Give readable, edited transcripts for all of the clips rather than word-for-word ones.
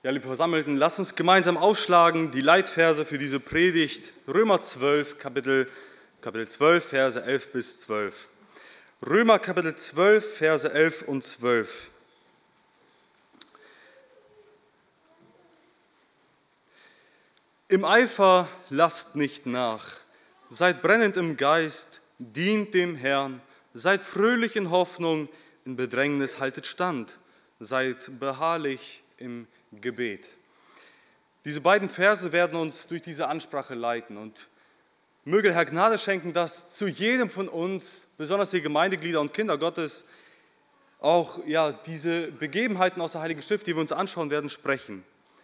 Ja, liebe Versammelten, lasst uns gemeinsam aufschlagen die Leitverse für diese Predigt, Römer 12, Kapitel 12, Verse 11 bis 12. Römer Kapitel 12, Verse 11 und 12. Im Eifer lasst nicht nach, seid brennend im Geist, dient dem Herrn, seid fröhlich in Hoffnung, in Bedrängnis haltet stand, seid beharrlich im Gebet. Diese beiden Verse werden uns durch diese Ansprache leiten und möge der Herr Gnade schenken, dass zu jedem von uns, besonders die Gemeindeglieder und Kinder Gottes, auch diese Begebenheiten aus der Heiligen Schrift, die wir uns anschauen werden, sprechen.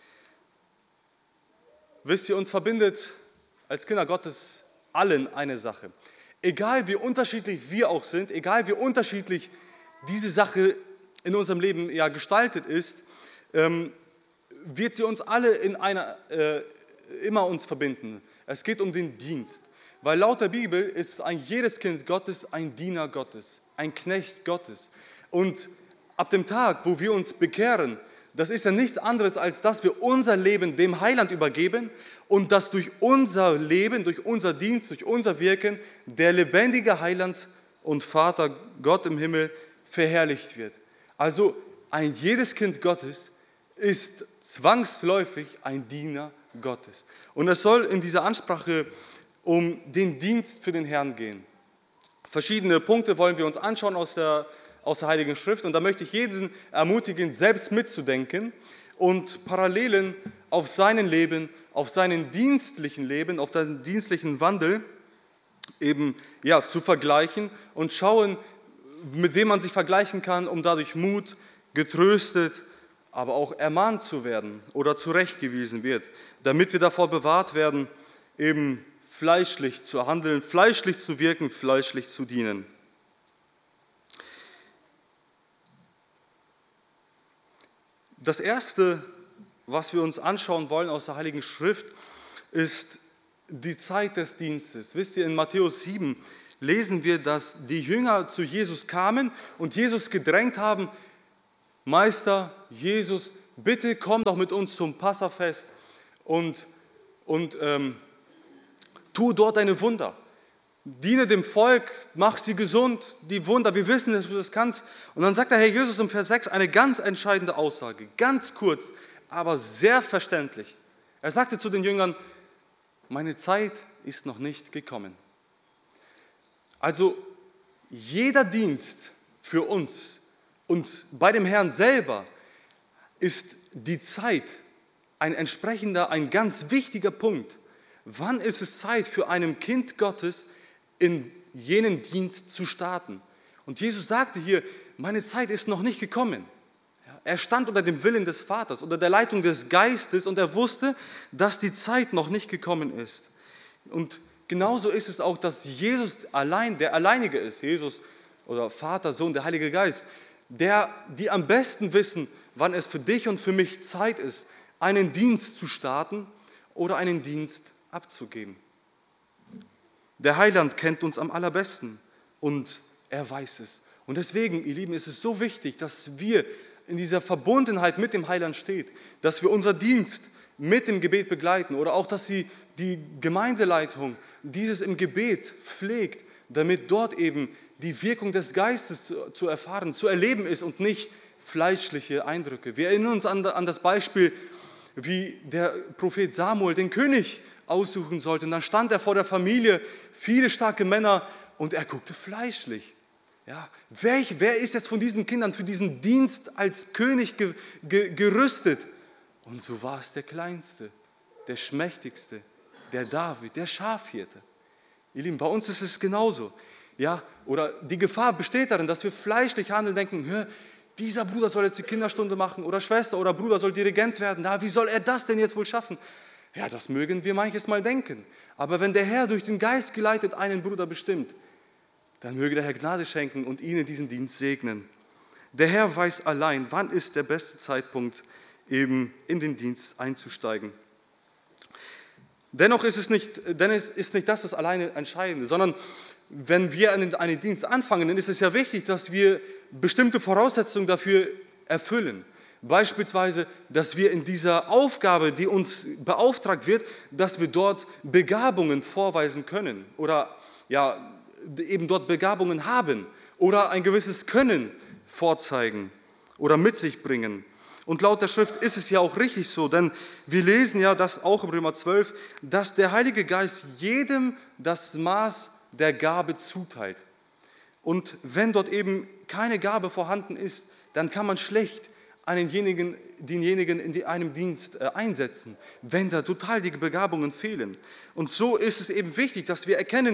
Wisst ihr, uns verbindet als Kinder Gottes allen eine Sache. Egal wie unterschiedlich wir auch sind, egal wie unterschiedlich diese Sache in unserem Leben gestaltet ist, wird sie uns alle in immer uns verbinden. Es geht um den Dienst. Weil laut der Bibel ist jedes Kind Gottes ein Diener Gottes, ein Knecht Gottes. Und ab dem Tag, wo wir uns bekehren, das ist ja nichts anderes, als dass wir unser Leben dem Heiland übergeben und dass durch unser Leben, durch unser Dienst, durch unser Wirken der lebendige Heiland und Vater Gott im Himmel verherrlicht wird. Also jedes Kind Gottes ist zwangsläufig ein Diener Gottes. Und es soll in dieser Ansprache um den Dienst für den Herrn gehen. Verschiedene Punkte wollen wir uns anschauen aus der Heiligen Schrift und da möchte ich jeden ermutigen, selbst mitzudenken und Parallelen auf sein Leben, auf seinen dienstlichen Leben, auf den dienstlichen Wandel eben zu vergleichen und schauen, mit wem man sich vergleichen kann, um dadurch Mut, getröstet, aber auch ermahnt zu werden oder zurechtgewiesen wird, damit wir davor bewahrt werden, eben fleischlich zu handeln, fleischlich zu wirken, fleischlich zu dienen. Das Erste, was wir uns anschauen wollen aus der Heiligen Schrift, ist die Zeit des Dienstes. Wisst ihr, in Matthäus 7 lesen wir, dass die Jünger zu Jesus kamen und Jesus gedrängt haben: Meister, Jesus, bitte komm doch mit uns zum Passafest und tu dort deine Wunder. Diene dem Volk, mach sie gesund, die Wunder, wir wissen, dass du das kannst. Und dann sagt der Herr Jesus im Vers 6 eine ganz entscheidende Aussage, ganz kurz, aber sehr verständlich. Er sagte zu den Jüngern: Meine Zeit ist noch nicht gekommen. Also jeder Dienst für uns und bei dem Herrn selber ist die Zeit ein ganz wichtiger Punkt. Wann ist es Zeit für ein Kind Gottes, in jenen Dienst zu starten? Und Jesus sagte hier: Meine Zeit ist noch nicht gekommen. Er stand unter dem Willen des Vaters, unter der Leitung des Geistes und er wusste, dass die Zeit noch nicht gekommen ist. Und genauso ist es auch, dass Jesus der Alleinige ist, Jesus oder Vater, Sohn, der Heilige Geist, die am besten wissen, wann es für dich und für mich Zeit ist, einen Dienst zu starten oder einen Dienst abzugeben. Der Heiland kennt uns am allerbesten und er weiß es. Und deswegen, ihr Lieben, ist es so wichtig, dass wir in dieser Verbundenheit mit dem Heiland stehen, dass wir unser Dienst mit dem Gebet begleiten oder auch, dass die Gemeindeleitung dieses im Gebet pflegt, damit dort eben die Wirkung des Geistes zu erfahren, zu erleben ist und nicht fleischliche Eindrücke. Wir erinnern uns an das Beispiel, wie der Prophet Samuel den König aussuchen sollte. Und dann stand er vor der Familie, viele starke Männer, und er guckte fleischlich. Ja, wer ist jetzt von diesen Kindern für diesen Dienst als König gerüstet? Und so war es der Kleinste, der Schmächtigste, der David, der Schafhirte. Ihr Lieben, bei uns ist es genauso. Ja, oder die Gefahr besteht darin, dass wir fleischlich handeln, denken: Dieser Bruder soll jetzt die Kinderstunde machen oder Schwester oder Bruder soll Dirigent werden. Wie soll er das denn jetzt wohl schaffen? Ja, das mögen wir manches Mal denken. Aber wenn der Herr durch den Geist geleitet einen Bruder bestimmt, dann möge der Herr Gnade schenken und ihn in diesen Dienst segnen. Der Herr weiß allein, wann ist der beste Zeitpunkt, eben in den Dienst einzusteigen. Dennoch ist nicht das alleine Entscheidende, sondern wenn wir einen Dienst anfangen, dann ist es ja wichtig, dass wir bestimmte Voraussetzungen dafür erfüllen. Beispielsweise, dass wir in dieser Aufgabe, die uns beauftragt wird, dass wir dort Begabungen vorweisen können oder ja, eben dort Begabungen haben oder ein gewisses Können vorzeigen oder mit sich bringen. Und laut der Schrift ist es ja auch richtig so, denn wir lesen ja das auch im Römer 12, dass der Heilige Geist jedem das Maß der Gabe zuteilt. Und wenn dort eben keine Gabe vorhanden ist, dann kann man schlecht denjenigen in einem Dienst einsetzen, wenn da total die Begabungen fehlen. Und so ist es eben wichtig, dass wir erkennen,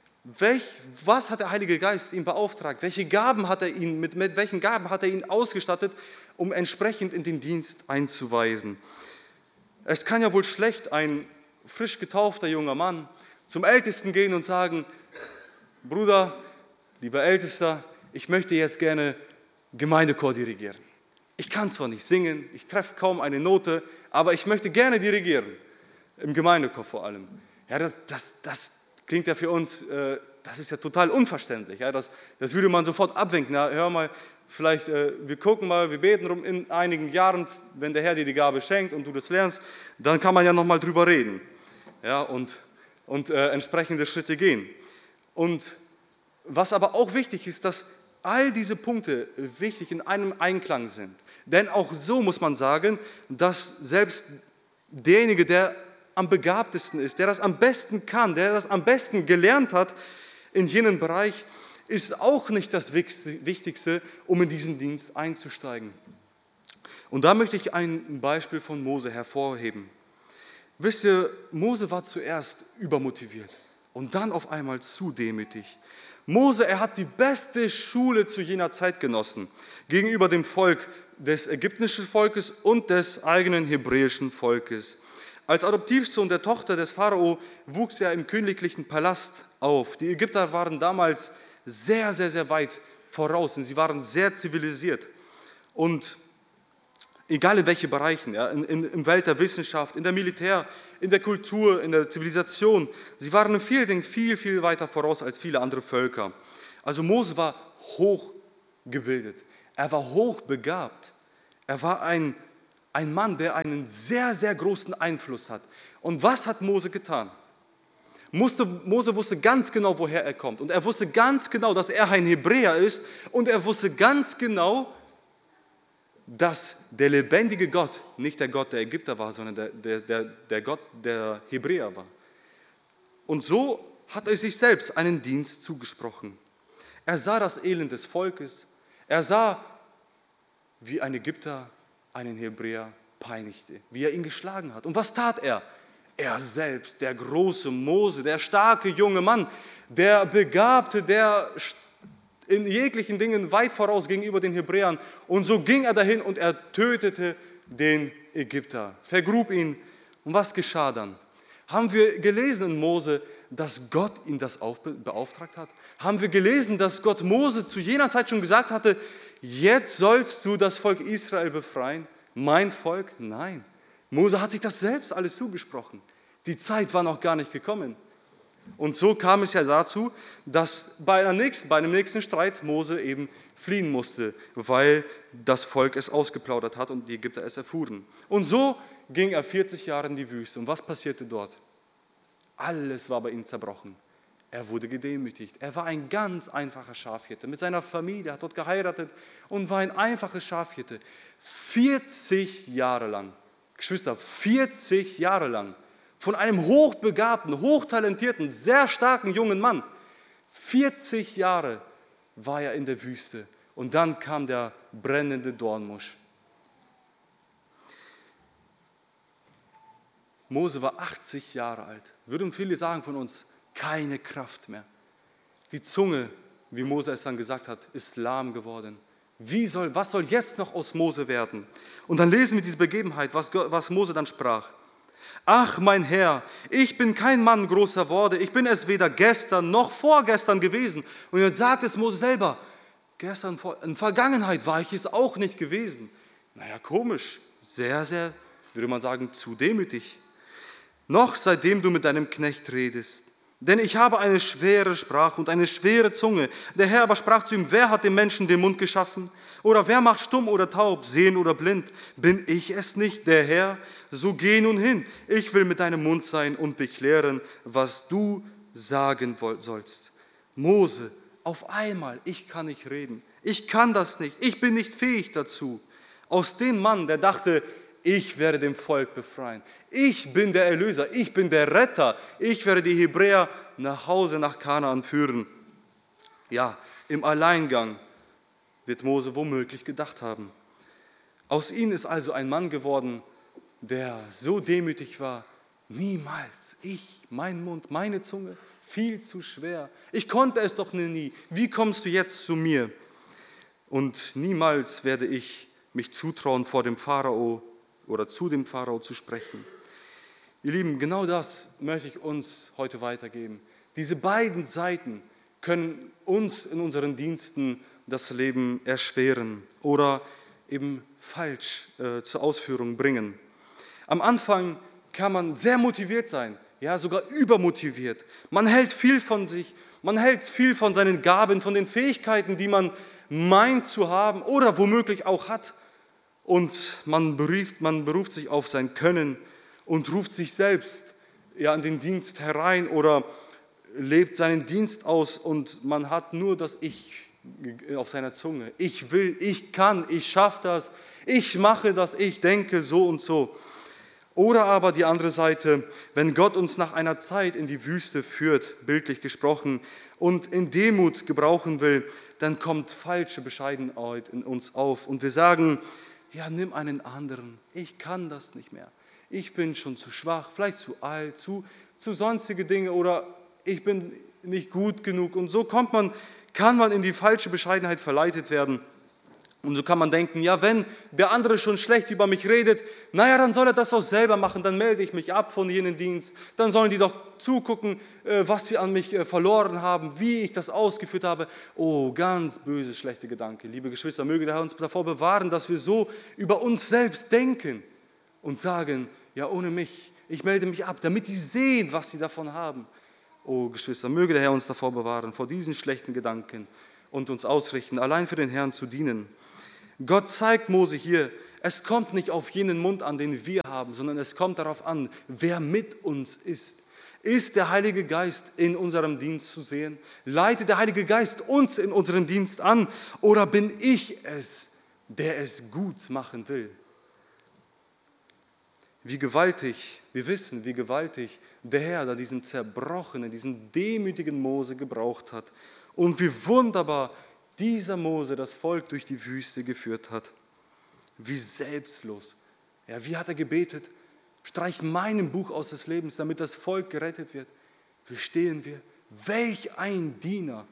was hat der Heilige Geist ihn beauftragt, welche Gaben hat er ihn, mit welchen Gaben hat er ihn ausgestattet, um entsprechend in den Dienst einzuweisen. Es kann ja wohl schlecht ein frisch getaufter junger Mann zum Ältesten gehen und sagen, Bruder, lieber Ältester, ich möchte jetzt gerne Gemeindechor dirigieren. Ich kann zwar nicht singen, ich treffe kaum eine Note, aber ich möchte gerne dirigieren, im Gemeindechor vor allem. Ja, das klingt ja für uns, das ist ja total unverständlich. Ja, das würde man sofort abwinken. Ja, hör mal, vielleicht, wir gucken mal, wir beten rum in einigen Jahren, wenn der Herr dir die Gabe schenkt und du das lernst, dann kann man ja nochmal drüber reden, ja, und entsprechende Schritte gehen. Und was aber auch wichtig ist, dass all diese Punkte wichtig in einem Einklang sind. Denn auch so muss man sagen, dass selbst derjenige, der am begabtesten ist, der das am besten kann, der das am besten gelernt hat in jenem Bereich, ist auch nicht das Wichtigste, um in diesen Dienst einzusteigen. Und da möchte ich ein Beispiel von Mose hervorheben. Wisst ihr, Mose war zuerst übermotiviert und dann auf einmal zu demütig. Mose, er hat die beste Schule zu jener Zeit genossen, gegenüber dem Volk des ägyptischen Volkes und des eigenen hebräischen Volkes. Als Adoptivsohn der Tochter des Pharao wuchs er im königlichen Palast auf. Die Ägypter waren damals sehr, sehr, sehr weit voraus und sie waren sehr zivilisiert. Und egal in welche Bereichen, ja, in Welt der Wissenschaft, in der Militär, in der Kultur, in der Zivilisation, sie waren in vielen Dingen viel, viel weiter voraus als viele andere Völker. Also Mose war hochgebildet, er war hochbegabt, er war ein Mann, der einen sehr, sehr großen Einfluss hat. Und was hat Mose getan? Mose wusste ganz genau, woher er kommt. Und er wusste ganz genau, dass er ein Hebräer ist. Und er wusste ganz genau, dass der lebendige Gott nicht der Gott der Ägypter war, sondern der Gott der Hebräer war. Und so hat er sich selbst einen Dienst zugesprochen. Er sah das Elend des Volkes. Er sah, wie ein Ägypter einen Hebräer peinigte, wie er ihn geschlagen hat. Und was tat er? Er selbst, der große Mose, der starke junge Mann, der Begabte, der in jeglichen Dingen weit voraus gegenüber den Hebräern. Und so ging er dahin und er tötete den Ägypter, vergrub ihn. Und was geschah dann? Haben wir gelesen in Mose, dass Gott ihn das beauftragt hat? Haben wir gelesen, dass Gott Mose zu jener Zeit schon gesagt hatte, jetzt sollst du das Volk Israel befreien? Mein Volk? Nein. Mose hat sich das selbst alles zugesprochen. Die Zeit war noch gar nicht gekommen. Und so kam es ja dazu, dass bei einem nächsten Streit Mose eben fliehen musste, weil das Volk es ausgeplaudert hat und die Ägypter es erfuhren. Und so ging er 40 Jahre in die Wüste. Und was passierte dort? Alles war bei ihm zerbrochen. Er wurde gedemütigt. Er war ein ganz einfacher Schafhirte. Mit seiner Familie hat dort geheiratet und war ein einfacher Schafhirte. 40 Jahre lang. Geschwister, 40 Jahre lang. Von einem hochbegabten, hochtalentierten, sehr starken jungen Mann. 40 Jahre war er in der Wüste. Und dann kam der brennende Dornbusch. Mose war 80 Jahre alt. Würden viele sagen von uns, keine Kraft mehr. Die Zunge, wie Mose es dann gesagt hat, ist lahm geworden. Was soll jetzt noch aus Mose werden? Und dann lesen wir diese Begebenheit, was Mose dann sprach. Ach, mein Herr, ich bin kein Mann großer Worte, ich bin es weder gestern noch vorgestern gewesen. Und jetzt sagt es Mose selber, in Vergangenheit war ich es auch nicht gewesen. Naja, komisch, sehr, sehr, würde man sagen, zu demütig. Noch seitdem du mit deinem Knecht redest, Denn ich habe eine schwere Sprache und eine schwere Zunge. Der Herr aber sprach zu ihm, wer hat dem Menschen den Mund geschaffen? Oder wer macht stumm oder taub, sehend oder blind? Bin ich es nicht, der Herr? So geh nun hin. Ich will mit deinem Mund sein und dich lehren, was du sagen sollst. Mose, auf einmal, ich kann nicht reden. Ich kann das nicht. Ich bin nicht fähig dazu. Aus dem Mann, der dachte, ich werde dem Volk befreien. Ich bin der Erlöser, ich bin der Retter. Ich werde die Hebräer nach Hause, nach Kanaan führen. Ja, im Alleingang wird Mose womöglich gedacht haben. Aus ihm ist also ein Mann geworden, der so demütig war. Niemals, mein Mund, meine Zunge, viel zu schwer. Ich konnte es doch nie. Wie kommst du jetzt zu mir? Und niemals werde ich mich zutrauen, vor dem Pharao oder zu dem Pharao zu sprechen. Ihr Lieben, genau das möchte ich uns heute weitergeben. Diese beiden Seiten können uns in unseren Diensten das Leben erschweren oder eben falsch zur Ausführung bringen. Am Anfang kann man sehr motiviert sein, ja sogar übermotiviert. Man hält viel von sich, man hält viel von seinen Gaben, von den Fähigkeiten, die man meint zu haben oder womöglich auch hat. Und man beruft sich auf sein Können und ruft sich selbst ja, in den Dienst herein oder lebt seinen Dienst aus und man hat nur das Ich auf seiner Zunge. Ich will, ich kann, ich schaffe das, ich mache das, ich denke so und so. Oder aber die andere Seite, wenn Gott uns nach einer Zeit in die Wüste führt, bildlich gesprochen, und in Demut gebrauchen will, dann kommt falsche Bescheidenheit in uns auf und wir sagen, ja, nimm einen anderen, ich kann das nicht mehr. Ich bin schon zu schwach, vielleicht zu alt, zu sonstige Dinge oder ich bin nicht gut genug. Und so kann man in die falsche Bescheidenheit verleitet werden. Und so kann man denken, ja, wenn der andere schon schlecht über mich redet, naja, dann soll er das doch selber machen, dann melde ich mich ab von jenem Dienst, dann sollen die doch zugucken, was sie an mich verloren haben, wie ich das ausgeführt habe. Oh, ganz böse, schlechte Gedanke. Liebe Geschwister, möge der Herr uns davor bewahren, dass wir so über uns selbst denken und sagen, ja, ohne mich, ich melde mich ab, damit die sehen, was sie davon haben. Oh, Geschwister, möge der Herr uns davor bewahren, vor diesen schlechten Gedanken und uns ausrichten, allein für den Herrn zu dienen. Gott zeigt Mose hier, es kommt nicht auf jenen Mund an, den wir haben, sondern es kommt darauf an, wer mit uns ist. Ist der Heilige Geist in unserem Dienst zu sehen? Leitet der Heilige Geist uns in unserem Dienst an? Oder bin ich es, der es gut machen will? Wie gewaltig, wir wissen, wie gewaltig der Herr da diesen zerbrochenen, diesen demütigen Mose gebraucht hat. Und wie wunderbar dieser Mose das Volk durch die Wüste geführt hat. Wie selbstlos. Ja, wie hat er gebetet? Streich mein Buch aus des Lebens, damit das Volk gerettet wird. Verstehen wir? Welch ein Diener.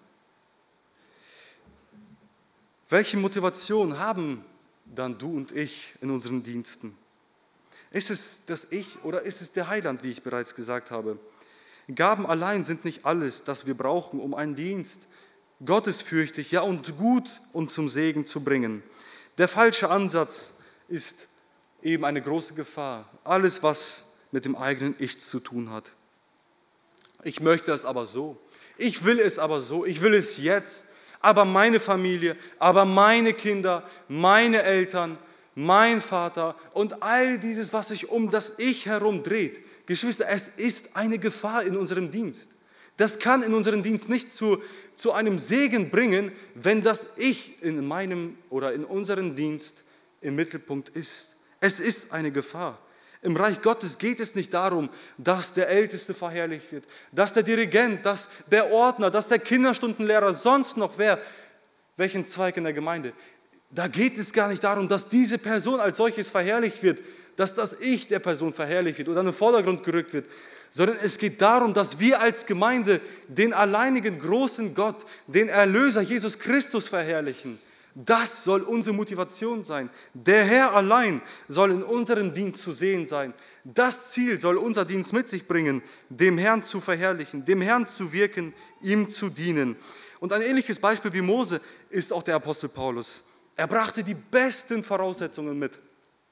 Welche Motivation haben dann du und ich in unseren Diensten? Ist es das Ich oder ist es der Heiland, wie ich bereits gesagt habe? Gaben allein sind nicht alles, das wir brauchen, um einen Dienst gottesfürchtig, ja und gut und zum Segen zu bringen. Der falsche Ansatz ist eben eine große Gefahr. Alles, was mit dem eigenen Ich zu tun hat. Ich möchte es aber so. Ich will es aber so. Ich will es jetzt. Aber meine Familie, aber meine Kinder, meine Eltern, mein Vater und all dieses, was sich um das Ich herum dreht. Geschwister, es ist eine Gefahr in unserem Dienst. Das kann in unserem Dienst nicht zu einem Segen bringen, wenn das Ich in meinem oder in unserem Dienst im Mittelpunkt ist. Es ist eine Gefahr. Im Reich Gottes geht es nicht darum, dass der Älteste verherrlicht wird, dass der Dirigent, dass der Ordner, dass der Kinderstundenlehrer, sonst noch wer, welchen Zweig in der Gemeinde. Da geht es gar nicht darum, dass diese Person als solches verherrlicht wird, dass das Ich der Person verherrlicht wird oder in den Vordergrund gerückt wird, sondern es geht darum, dass wir als Gemeinde den alleinigen großen Gott, den Erlöser Jesus Christus verherrlichen. Das soll unsere Motivation sein. Der Herr allein soll in unserem Dienst zu sehen sein. Das Ziel soll unser Dienst mit sich bringen, dem Herrn zu verherrlichen, dem Herrn zu wirken, ihm zu dienen. Und ein ähnliches Beispiel wie Mose ist auch der Apostel Paulus. Er brachte die besten Voraussetzungen mit.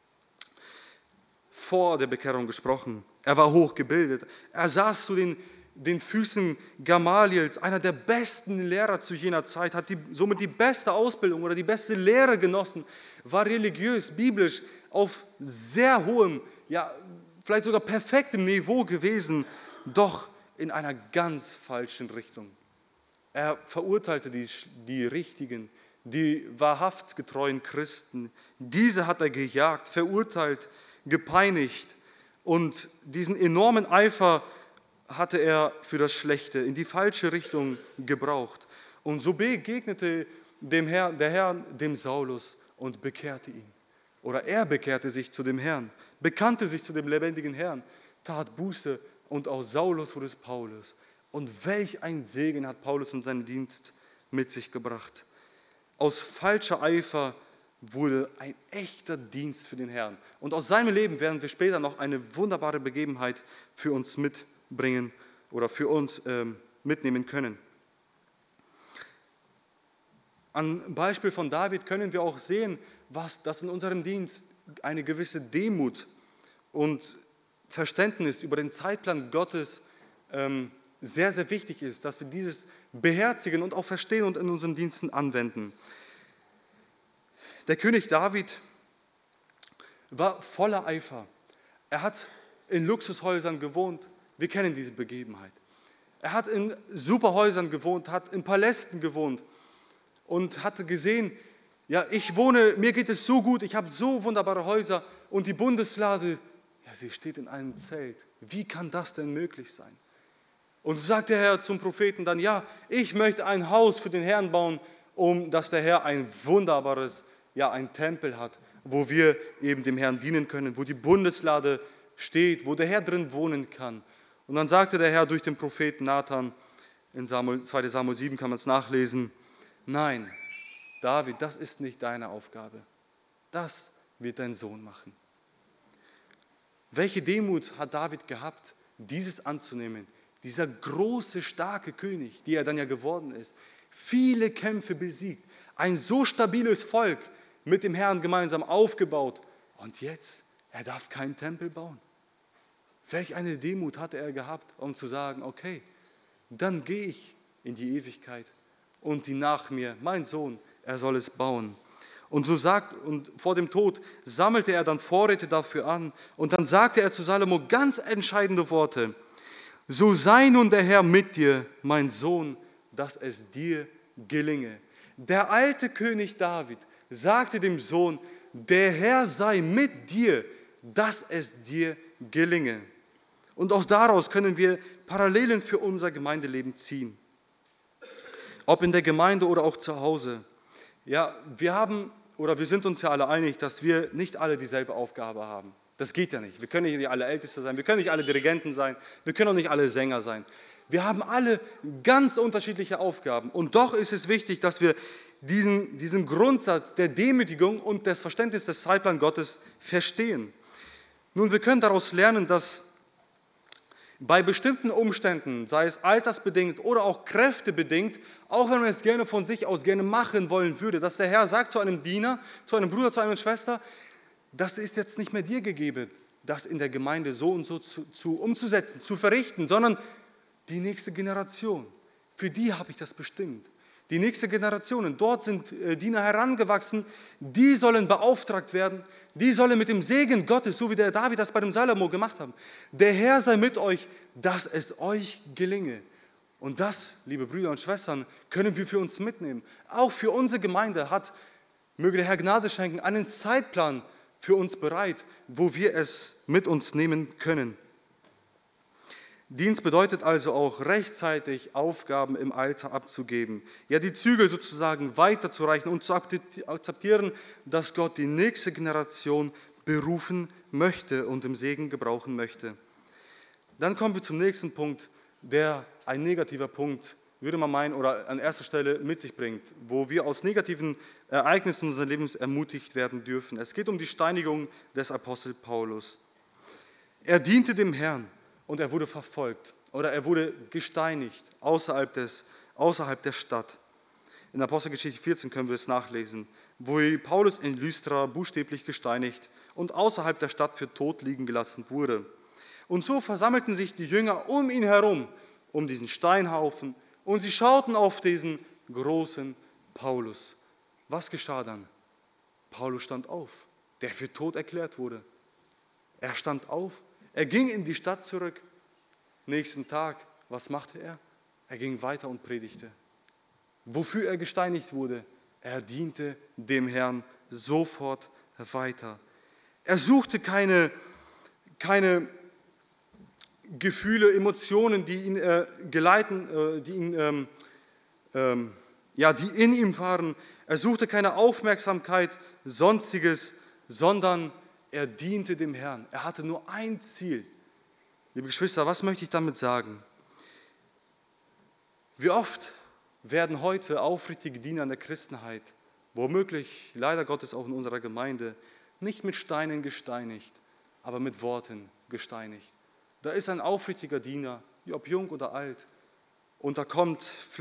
Vor der Bekehrung gesprochen. Er war hochgebildet. Er saß zu den den Füßen Gamaliels, einer der besten Lehrer zu jener Zeit, hat somit die beste Ausbildung oder die beste Lehre genossen, war religiös, biblisch auf sehr hohem, ja vielleicht sogar perfektem Niveau gewesen, doch in einer ganz falschen Richtung. Er verurteilte die richtigen, die wahrhaftsgetreuen Christen. Diese hat er gejagt, verurteilt, gepeinigt und diesen enormen Eifer hatte er für das Schlechte in die falsche Richtung gebraucht. Und so begegnete der Herr dem Saulus und bekehrte ihn. Oder er bekehrte sich zu dem Herrn, bekannte sich zu dem lebendigen Herrn, tat Buße und aus Saulus wurde es Paulus. Und welch ein Segen hat Paulus in seinem Dienst mit sich gebracht. Aus falscher Eifer wurde ein echter Dienst für den Herrn. Und aus seinem Leben werden wir später noch eine wunderbare Begebenheit für uns mitbringen oder für uns mitnehmen können. Am Beispiel von David können wir auch sehen, dass in unserem Dienst eine gewisse Demut und Verständnis über den Zeitplan Gottes sehr, sehr wichtig ist, dass wir dieses beherzigen und auch verstehen und in unseren Diensten anwenden. Der König David war voller Eifer. Er hat in Luxushäusern gewohnt. Wir kennen diese Begebenheit. Er hat in Superhäusern gewohnt, hat in Palästen gewohnt und hatte gesehen, ja, mir geht es so gut, ich habe so wunderbare Häuser und die Bundeslade, ja, sie steht in einem Zelt. Wie kann das denn möglich sein? Und so sagt der Herr zum Propheten dann, ja, ich möchte ein Haus für den Herrn bauen, dass der Herr ein wunderbares, ja, ein Tempel hat, wo wir eben dem Herrn dienen können, wo die Bundeslade steht, wo der Herr drin wohnen kann. Und dann sagte der Herr durch den Propheten Nathan, in 2. Samuel 7 kann man es nachlesen, nein, David, das ist nicht deine Aufgabe. Das wird dein Sohn machen. Welche Demut hat David gehabt, dieses anzunehmen? Dieser große, starke König, die er dann ja geworden ist, viele Kämpfe besiegt, ein so stabiles Volk mit dem Herrn gemeinsam aufgebaut. Und jetzt, er darf keinen Tempel bauen. Welch eine Demut hatte er gehabt, um zu sagen, okay, dann gehe ich in die Ewigkeit und die nach mir, mein Sohn, er soll es bauen. Und vor dem Tod sammelte er dann Vorräte dafür an und dann sagte er zu Salomo ganz entscheidende Worte. So sei nun der Herr mit dir, mein Sohn, dass es dir gelinge. Der alte König David sagte dem Sohn, der Herr sei mit dir, dass es dir gelinge. Und auch daraus können wir Parallelen für unser Gemeindeleben ziehen. Ob in der Gemeinde oder auch zu Hause. Ja, wir sind uns ja alle einig, dass wir nicht alle dieselbe Aufgabe haben. Das geht ja nicht. Wir können nicht alle Älteste sein, wir können nicht alle Dirigenten sein, wir können auch nicht alle Sänger sein. Wir haben alle ganz unterschiedliche Aufgaben. Und doch ist es wichtig, dass wir diesen Grundsatz der Demütigung und des Verständnisses des Zeitplans Gottes verstehen. Nun, wir können daraus lernen, dass bei bestimmten Umständen, sei es altersbedingt oder auch kräftebedingt, auch wenn man es gerne von sich aus gerne machen wollen würde, dass der Herr sagt zu einem Diener, zu einem Bruder, zu einer Schwester, das ist jetzt nicht mehr dir gegeben, das in der Gemeinde so und so umzusetzen, zu verrichten, sondern die nächste Generation, für die habe ich das bestimmt. Die nächste Generation, dort sind Diener herangewachsen, die sollen beauftragt werden, die sollen mit dem Segen Gottes, so wie der David das bei dem Salomo gemacht hat, der Herr sei mit euch, dass es euch gelinge. Und das, liebe Brüder und Schwestern, können wir für uns mitnehmen. Auch für unsere Gemeinde möge der Herr Gnade schenken, einen Zeitplan für uns bereit, wo wir es mit uns nehmen können. Dienst bedeutet also auch rechtzeitig Aufgaben im Alter abzugeben, ja die Zügel sozusagen weiterzureichen und zu akzeptieren, dass Gott die nächste Generation berufen möchte und im Segen gebrauchen möchte. Dann kommen wir zum nächsten Punkt, der ein negativer Punkt, würde man meinen, oder an erster Stelle mit sich bringt, wo wir aus negativen Ereignissen unseres Lebens ermutigt werden dürfen. Es geht um die Steinigung des Apostel Paulus. Er diente dem Herrn. Und er wurde verfolgt oder er wurde gesteinigt außerhalb der Stadt. In Apostelgeschichte 14 können wir es nachlesen, wo Paulus in Lystra buchstäblich gesteinigt und außerhalb der Stadt für tot liegen gelassen wurde. Und so versammelten sich die Jünger um ihn herum um diesen Steinhaufen und sie schauten auf diesen großen Paulus. Was geschah dann? Paulus stand auf, der für tot erklärt wurde. Er stand auf, er ging in die Stadt zurück. Nächsten Tag, was machte er? Er ging weiter und predigte. Wofür er gesteinigt wurde? Er diente dem Herrn sofort weiter. Er suchte keine Gefühle, Emotionen, die ihn geleiten, die in ihm waren. Er suchte keine Aufmerksamkeit, Sonstiges, sondern er diente dem Herrn. Er hatte nur ein Ziel. Liebe Geschwister, was möchte ich damit sagen? Wie oft werden heute aufrichtige Diener in der Christenheit, womöglich, leider Gottes auch in unserer Gemeinde, nicht mit Steinen gesteinigt, aber mit Worten gesteinigt. Da ist ein aufrichtiger Diener, ob jung oder alt, und da kommen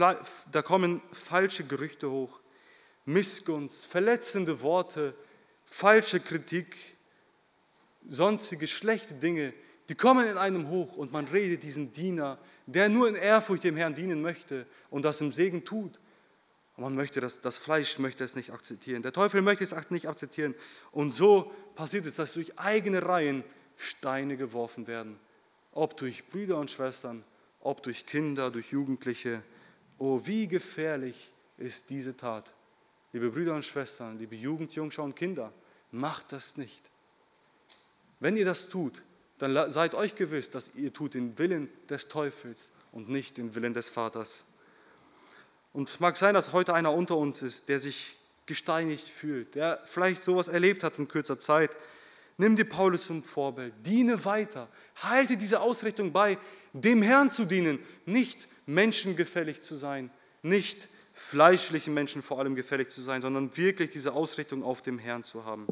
falsche Gerüchte hoch, Missgunst, verletzende Worte, falsche Kritik, sonstige schlechte Dinge, die kommen in einem hoch und man redet diesen Diener, der nur in Ehrfurcht dem Herrn dienen möchte und das im Segen tut. Und man möchte das Fleisch möchte es nicht akzeptieren. Der Teufel möchte es nicht akzeptieren. Und so passiert es, dass durch eigene Reihen Steine geworfen werden. Ob durch Brüder und Schwestern, ob durch Kinder, durch Jugendliche. Oh, wie gefährlich ist diese Tat. Liebe Brüder und Schwestern, liebe Jugend, Jungschau und Kinder, macht das nicht. Wenn ihr das tut, dann seid euch gewiss, dass ihr tut den Willen des Teufels und nicht den Willen des Vaters. Und mag sein, dass heute einer unter uns ist, der sich gesteinigt fühlt, der vielleicht sowas erlebt hat in kürzer Zeit. Nimm dir Paulus zum Vorbild, diene weiter, halte diese Ausrichtung bei, dem Herrn zu dienen, nicht menschengefällig zu sein, nicht fleischlichen Menschen vor allem gefällig zu sein, sondern wirklich diese Ausrichtung auf dem Herrn zu haben.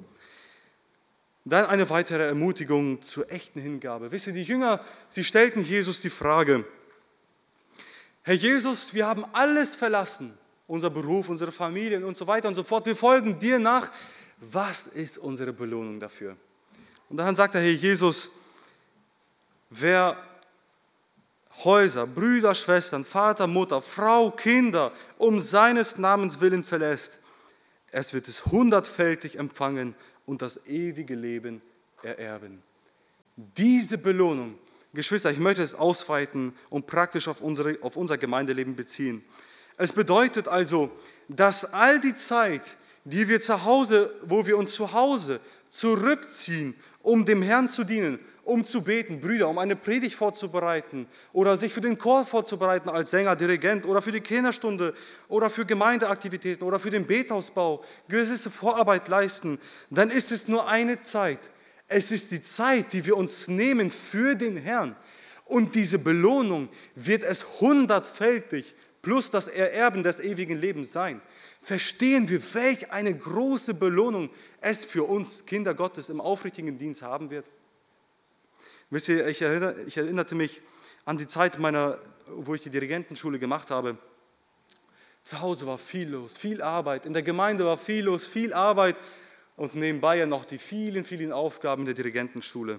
Dann eine weitere Ermutigung zur echten Hingabe. Wisst ihr, die Jünger, sie stellten Jesus die Frage: Herr Jesus, wir haben alles verlassen, unser Beruf, unsere Familien und so weiter und so fort. Wir folgen dir nach. Was ist unsere Belohnung dafür? Und dann sagt der Herr Jesus: Wer Häuser, Brüder, Schwestern, Vater, Mutter, Frau, Kinder um seines Namens willen verlässt, es wird es 100-fältig empfangen und das ewige Leben ererben. Diese Belohnung, Geschwister, ich möchte es ausweiten und praktisch auf unser Gemeindeleben beziehen. Es bedeutet also, dass all die Zeit, die wir zu Hause, wo wir uns zu Hause zurückziehen, um dem Herrn zu dienen, um zu beten, Brüder, um eine Predigt vorzubereiten oder sich für den Chor vorzubereiten als Sänger, Dirigent oder für die Kinderstunde oder für Gemeindeaktivitäten oder für den Bethausbau, gewisse Vorarbeit leisten, dann ist es nur eine Zeit. Es ist die Zeit, die wir uns nehmen für den Herrn. Und diese Belohnung wird es 100-fältig plus das Ererben des ewigen Lebens sein. Verstehen wir, welch eine große Belohnung es für uns Kinder Gottes im aufrichtigen Dienst haben wird? Wisst ihr, ich erinnerte mich an die Zeit wo ich die Dirigentenschule gemacht habe. Zu Hause war viel los, viel Arbeit. In der Gemeinde war viel los, viel Arbeit. Und nebenbei ja noch die vielen, vielen Aufgaben der Dirigentenschule.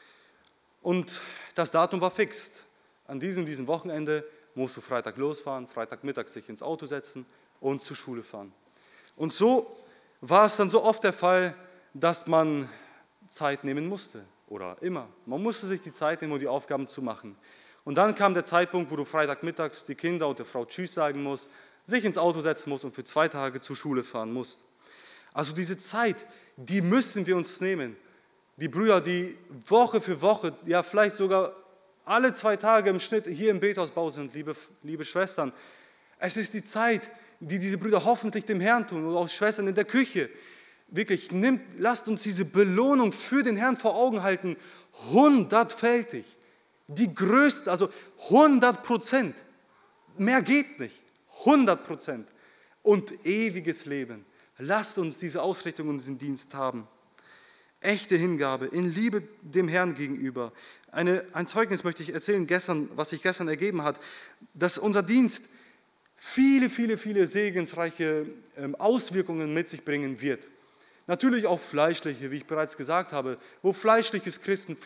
Und das Datum war fix. An diesem Wochenende musst du Freitag losfahren, Freitagmittag sich ins Auto setzen und zur Schule fahren. Und so war es dann so oft der Fall, dass man Zeit nehmen musste. Oder immer. Man musste sich die Zeit nehmen, um die Aufgaben zu machen. Und dann kam der Zeitpunkt, wo du Freitagmittags die Kinder und der Frau Tschüss sagen musst, sich ins Auto setzen musst und für 2 Tage zur Schule fahren musst. Also diese Zeit, die müssen wir uns nehmen. Die Brüder, die Woche für Woche, ja vielleicht sogar alle 2 Tage im Schnitt hier im Bethausbau sind, liebe Schwestern. Es ist die Zeit, die diese Brüder hoffentlich dem Herrn tun und auch Schwestern in der Küche. Wirklich, lasst uns diese Belohnung für den Herrn vor Augen halten, 100-fältig. Die größte, also 100%. Mehr geht nicht. 100%. Und ewiges Leben. Lasst uns diese Ausrichtung und diesen Dienst haben. Echte Hingabe, in Liebe dem Herrn gegenüber. Ein Zeugnis möchte ich erzählen, was sich gestern ergeben hat, dass unser Dienst viele, viele, viele segensreiche Auswirkungen mit sich bringen wird. Natürlich auch fleischliche, wie ich bereits gesagt habe, wo fleischliches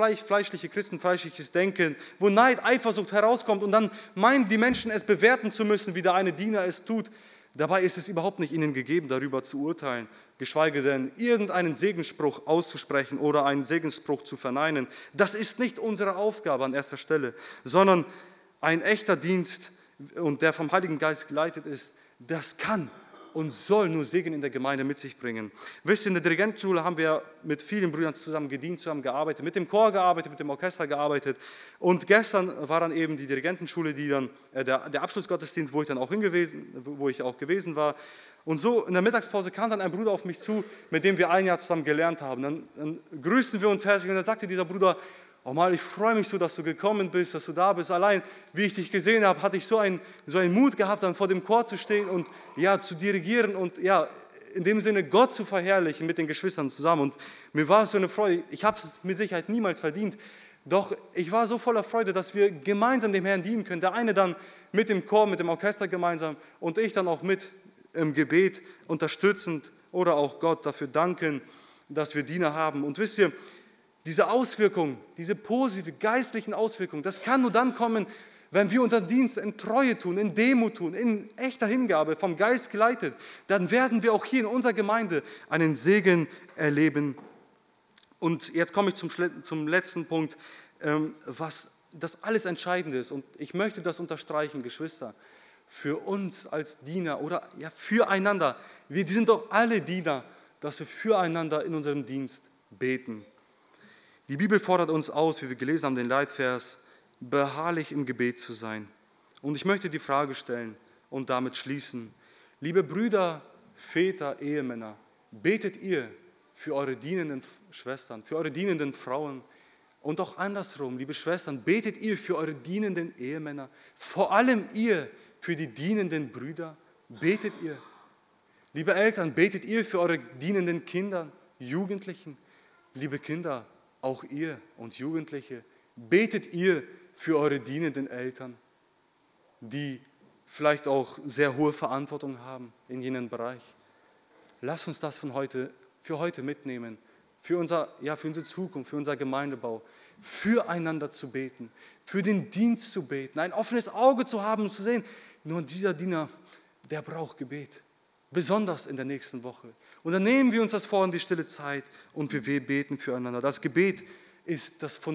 Denken, wo Neid, Eifersucht herauskommt und dann meinen die Menschen es bewerten zu müssen, wie der eine Diener es tut. Dabei ist es überhaupt nicht ihnen gegeben, darüber zu urteilen, geschweige denn irgendeinen Segensspruch auszusprechen oder einen Segensspruch zu verneinen. Das ist nicht unsere Aufgabe an erster Stelle, sondern ein echter Dienst, und der vom Heiligen Geist geleitet ist, das kann und soll nur Segen in der Gemeinde mit sich bringen. Wisst ihr, in der Dirigentenschule haben wir mit vielen Brüdern zusammen gedient, zusammen gearbeitet, mit dem Chor gearbeitet, mit dem Orchester gearbeitet. Und gestern war dann eben die Dirigentenschule, die dann der Abschlussgottesdienst, wo ich auch gewesen war. Und so in der Mittagspause kam dann ein Bruder auf mich zu, mit dem wir ein Jahr zusammen gelernt haben. Dann grüßten wir uns herzlich und dann sagte dieser Bruder: Oh Mal, ich freue mich so, dass du gekommen bist, dass du da bist. Allein, wie ich dich gesehen habe, hatte ich so einen Mut gehabt, dann vor dem Chor zu stehen und ja, zu dirigieren und ja, in dem Sinne Gott zu verherrlichen mit den Geschwistern zusammen. Und mir war es so eine Freude. Ich habe es mit Sicherheit niemals verdient. Doch ich war so voller Freude, dass wir gemeinsam dem Herrn dienen können. Der eine dann mit dem Chor, mit dem Orchester gemeinsam und ich dann auch mit im Gebet unterstützend oder auch Gott dafür danken, dass wir Diener haben. Und wisst ihr, diese Auswirkungen, diese positive geistlichen Auswirkungen, das kann nur dann kommen, wenn wir unseren Dienst in Treue tun, in Demut tun, in echter Hingabe, vom Geist geleitet. Dann werden wir auch hier in unserer Gemeinde einen Segen erleben. Und jetzt komme ich zum letzten Punkt, was das alles Entscheidende ist. Und ich möchte das unterstreichen, Geschwister, für uns als Diener oder ja füreinander. Wir sind doch alle Diener, dass wir füreinander in unserem Dienst beten. Die Bibel fordert uns aus, wie wir gelesen haben, den Leitvers, beharrlich im Gebet zu sein. Und ich möchte die Frage stellen und damit schließen. Liebe Brüder, Väter, Ehemänner, betet ihr für eure dienenden Schwestern, für eure dienenden Frauen und auch andersrum, liebe Schwestern, betet ihr für eure dienenden Ehemänner, vor allem ihr für die dienenden Brüder, betet ihr. Liebe Eltern, betet ihr für eure dienenden Kinder, Jugendlichen, liebe Kinder, auch ihr und Jugendliche, betet ihr für eure dienenden Eltern, die vielleicht auch sehr hohe Verantwortung haben in jenem Bereich. Lasst uns das für heute mitnehmen, für unsere Zukunft, für unser Gemeindebau, füreinander zu beten, für den Dienst zu beten, ein offenes Auge zu haben und zu sehen, nur dieser Diener, der braucht Gebet. Besonders in der nächsten Woche. Und dann nehmen wir uns das vor in die stille Zeit und wir beten füreinander. Das Gebet ist das Fundament